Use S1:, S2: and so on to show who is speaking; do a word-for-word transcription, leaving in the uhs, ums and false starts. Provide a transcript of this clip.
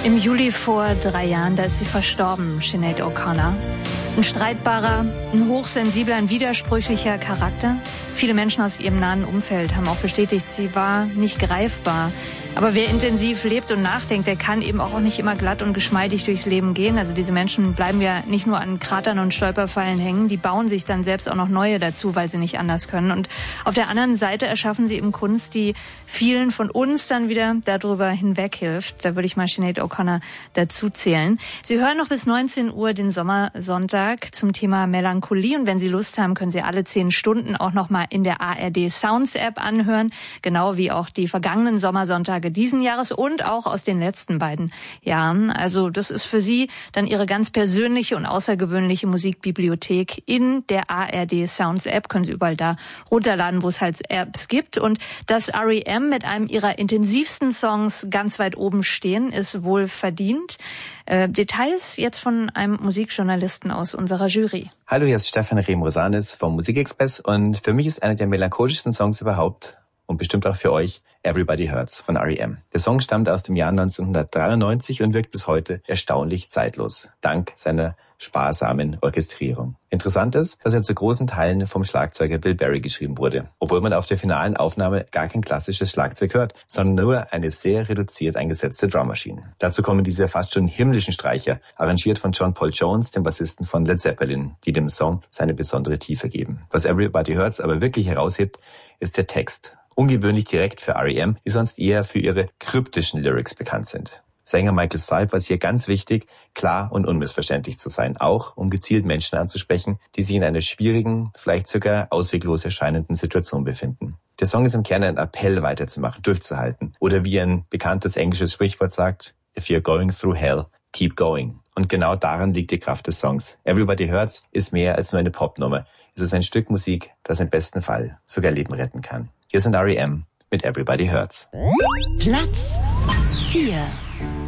S1: Im Juli vor drei Jahren, da ist sie verstorben, Sinead O'Connor. Ein streitbarer, ein hochsensibler, ein widersprüchlicher Charakter. Viele Menschen aus ihrem nahen Umfeld haben auch bestätigt, sie war nicht greifbar. Aber wer intensiv lebt und nachdenkt, der kann eben auch nicht immer glatt und geschmeidig durchs Leben gehen. Also diese Menschen bleiben ja nicht nur an Kratern und Stolperfallen hängen, die bauen sich dann selbst auch noch neue dazu, weil sie nicht anders können. Und auf der anderen Seite erschaffen sie eben Kunst, die vielen von uns dann wieder darüber hinweg hilft. Da würde ich mal Sinead O'Connor dazu zählen. Sie hören noch bis neunzehn Uhr den Sommersonntag zum Thema Melancholie. Und wenn Sie Lust haben, können Sie alle zehn Stunden auch noch mal in der A R D Sounds App anhören. Genau wie auch die vergangenen Sommersonntage diesen Jahres und auch aus den letzten beiden Jahren. Also das ist für Sie dann Ihre ganz persönliche und außergewöhnliche Musikbibliothek in der A R D Sounds App. Können Sie überall da runterladen, wo es halt Apps gibt. Und dass R E M mit einem ihrer intensivsten Songs ganz weit oben stehen, ist wohl verdient. Äh, Details jetzt von einem Musikjournalisten aus unserer Jury.
S2: Hallo, hier ist Stefan Remrosanis vom Musikexpress und für mich ist einer der melancholischsten Songs überhaupt und bestimmt auch für euch Everybody Hurts von R E M. Der Song stammt aus dem Jahr neunzehnhundertdreiundneunzig und wirkt bis heute erstaunlich zeitlos, dank seiner sparsamen Orchestrierung. Interessant ist, dass er zu großen Teilen vom Schlagzeuger Bill Berry geschrieben wurde, obwohl man auf der finalen Aufnahme gar kein klassisches Schlagzeug hört, sondern nur eine sehr reduziert eingesetzte Drummaschine. Dazu kommen diese fast schon himmlischen Streicher, arrangiert von John Paul Jones, dem Bassisten von Led Zeppelin, die dem Song seine besondere Tiefe geben. Was Everybody Hurts aber wirklich heraushebt, ist der Text. Ungewöhnlich direkt für R E M, die sonst eher für ihre kryptischen Lyrics bekannt sind. Sänger Michael Stipe war es hier ganz wichtig, klar und unmissverständlich zu sein, auch um gezielt Menschen anzusprechen, die sich in einer schwierigen, vielleicht sogar ausweglos erscheinenden Situation befinden. Der Song ist im Kern ein Appell, weiterzumachen, durchzuhalten. Oder wie ein bekanntes englisches Sprichwort sagt, if you're going through hell, keep going. Und genau daran liegt die Kraft des Songs. Everybody Hurts ist mehr als nur eine Popnummer. Es ist ein Stück Musik, das im besten Fall sogar Leben retten kann. Hier sind R E M mit Everybody Hurts.
S3: Platz vier.